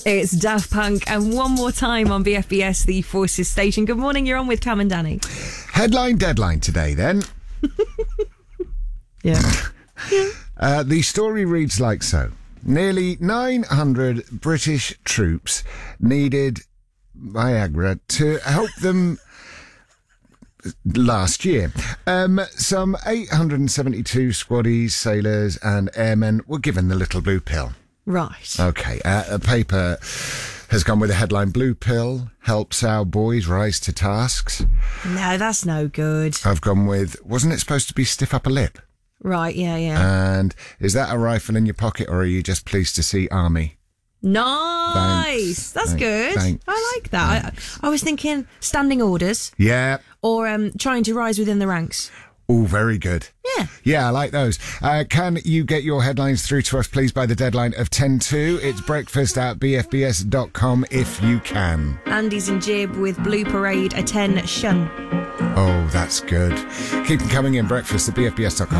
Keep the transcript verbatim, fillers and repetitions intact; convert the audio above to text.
It's Daft Punk, and one more time on B F B S, the Forces station. Good morning, you're on with Cam and Danny. Headline deadline today, then. Yeah. yeah. Uh, the story reads like so. Nearly nine hundred British troops needed Viagra to help them last year. Um, some eight hundred seventy-two squaddies, sailors and airmen were given the little blue pill. Right. Okay, uh, a paper has gone with the headline, Blue Pill Helps Our Boys Rise to Tasks. No, that's no good. I've gone with, wasn't it supposed to be stiff upper lip? Right, yeah, yeah. And is that a rifle in your pocket, or are you just pleased to see army? Nice. Thanks. That's Thanks. good. Thanks. I like that. I, I was thinking standing orders. Yeah. Or um, trying to rise within the ranks. Oh, very good. Yeah. Yeah, I like those. Uh, can you get your headlines through to us, please, by the deadline of ten two? It's breakfast at b f b s dot com if you can. Andy's in Jib with Blue Parade Attention. Oh, that's good. Keep them coming in. Breakfast at b f b s dot com.